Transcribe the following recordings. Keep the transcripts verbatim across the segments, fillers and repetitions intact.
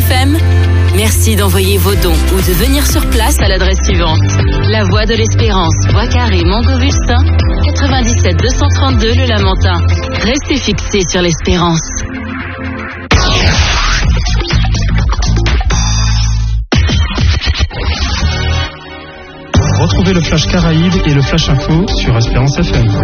F M. Merci d'envoyer vos dons ou de venir sur place à l'adresse suivante. La Voie de l'Espérance, Bois Carré, Montgovulsin, quatre-vingt-dix-sept deux cent trente-deux Le Lamentin. Restez fixés sur l'espérance. Retrouvez le Flash Caraïbes et le Flash Info sur Espérance F M.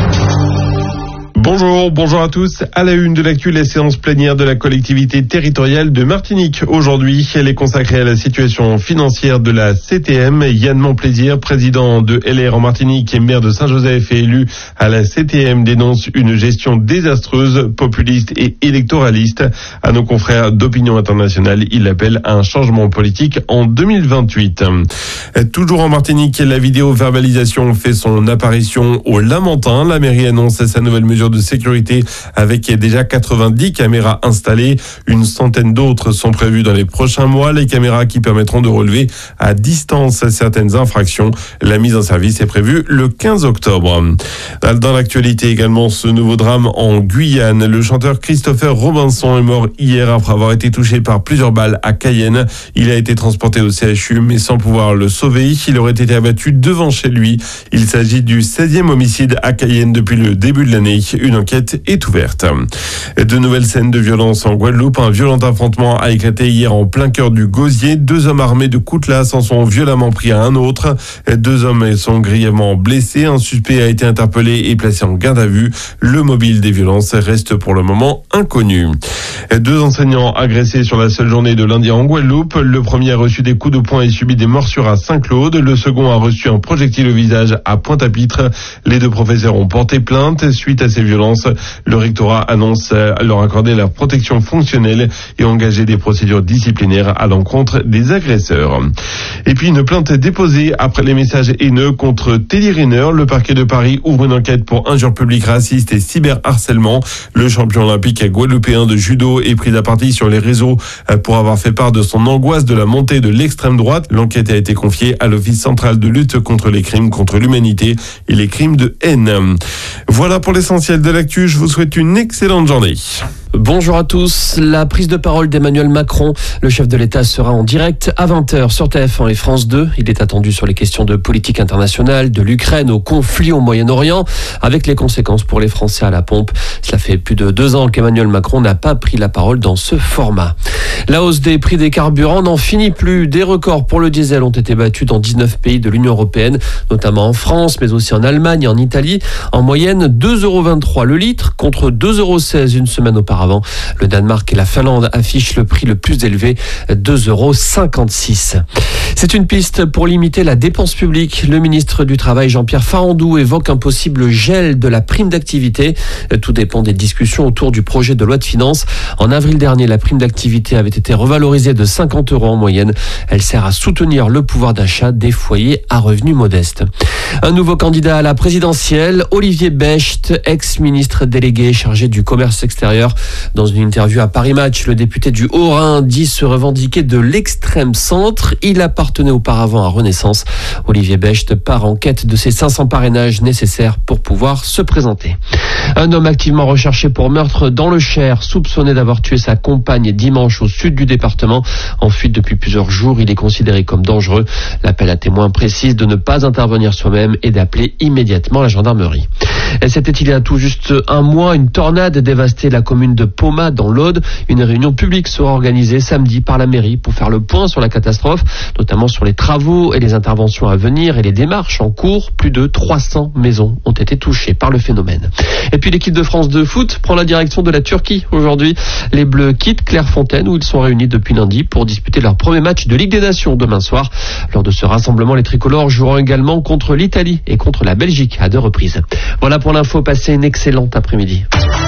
Bonjour, bonjour à tous. À la une de l'actu, la séance plénière de la collectivité territoriale de Martinique. Aujourd'hui, elle est consacrée à la situation financière de la C T M. Yann Montplaisir, président de L R en Martinique et maire de Saint-Joseph et élu à la C T M, dénonce une gestion désastreuse, populiste et électoraliste. À nos confrères d'Opinion Internationale, il appelle à un changement politique en deux mille vingt-huit. Toujours en Martinique, la vidéo-verbalisation fait son apparition au Lamentin. La mairie annonce sa nouvelle mesure de sécurité avec déjà quatre-vingt-dix caméras installées. Une centaine d'autres sont prévues dans les prochains mois. Les caméras qui permettront de relever à distance certaines infractions. La mise en service est prévue le quinze octobre. Dans l'actualité également, ce nouveau drame en Guyane. Le chanteur Christopher Robinson est mort hier après avoir été touché par plusieurs balles à Cayenne. Il a été transporté au C H U mais sans pouvoir le sauver. Il aurait été abattu devant chez lui. Il s'agit du seizième homicide à Cayenne depuis le début de l'année. Une enquête est ouverte. De nouvelles scènes de violence en Guadeloupe. Un violent affrontement a éclaté hier en plein cœur du Gosier. Deux hommes armés de coutelas en sont violemment pris à un autre. Deux hommes sont grièvement blessés. Un suspect a été interpellé et placé en garde à vue. Le mobile des violences reste pour le moment inconnu. Deux enseignants agressés sur la seule journée de lundi en Guadeloupe. Le premier a reçu des coups de poing et subi des morsures à Saint-Claude. Le second a reçu un projectile au visage à Pointe-à-Pitre. Les deux professeurs ont porté plainte suite à ces violences. Le rectorat annonce leur accorder la protection fonctionnelle et engager des procédures disciplinaires à l'encontre des agresseurs. Et puis une plainte déposée après les messages haineux contre Teddy Riner. Le parquet de Paris ouvre une enquête pour injures publiques racistes et cyberharcèlement. Le champion olympique guadeloupéen de judo est pris à partie sur les réseaux pour avoir fait part de son angoisse de la montée de l'extrême droite. L'enquête a été confiée à l'Office central de lutte contre les crimes contre l'humanité et les crimes de haine. Voilà pour l'essentiel de l'actu. Je vous souhaite une excellente journée. Bonjour à tous. La prise de parole d'Emmanuel Macron, le chef de l'État, sera en direct à vingt heures sur T F un et France deux. Il est attendu sur les questions de politique internationale, de l'Ukraine au conflit au Moyen-Orient, avec les conséquences pour les Français à la pompe. Cela fait plus de deux ans qu'Emmanuel Macron n'a pas pris la parole dans ce format. La hausse des prix des carburants n'en finit plus. Des records pour le diesel ont été battus dans dix-neuf pays de l'Union européenne, notamment en France, mais aussi en Allemagne et en Italie. En moyenne, deux euros vingt-trois le litre contre deux euros seize une semaine auparavant. Le Danemark et la Finlande affichent le prix le plus élevé, deux euros cinquante-six. C'est une piste pour limiter la dépense publique. Le ministre du Travail, Jean-Pierre Farandou, évoque un possible gel de la prime d'activité. Tout dépend des discussions autour du projet de loi de finances. En avril dernier, la prime d'activité avait été revalorisée de cinquante euros en moyenne. Elle sert à soutenir le pouvoir d'achat des foyers à revenus modestes. Un nouveau candidat à la présidentielle, Olivier Becht, ex-ministre délégué chargé du commerce extérieur. Dans une interview à Paris Match, le député du Haut-Rhin dit se revendiquer de l'extrême centre. Il appartenait auparavant à Renaissance. Olivier Becht part en quête de ses cinq cents parrainages nécessaires pour pouvoir se présenter. Un homme activement recherché pour meurtre dans le Cher, soupçonné d'avoir tué sa compagne dimanche au sud du département. En fuite depuis plusieurs jours, il est considéré comme dangereux. L'appel à témoins précise de ne pas intervenir soi-même et d'appeler immédiatement la gendarmerie. Et c'était il y a tout juste un mois, une tornade dévastait la commune de Poma dans l'Aude. Une réunion publique sera organisée samedi par la mairie pour faire le point sur la catastrophe, notamment sur les travaux et les interventions à venir et les démarches en cours. Plus de trois cents maisons ont été touchées par le phénomène. Et puis l'équipe de France de foot prend la direction de la Turquie aujourd'hui. Les Bleus quittent Clairefontaine où ils sont réunis depuis lundi pour disputer leur premier match de Ligue des Nations demain soir. Lors de ce rassemblement, les tricolores joueront également contre l'Italie et contre la Belgique à deux reprises. Voilà pour l'info, passez une excellente après-midi.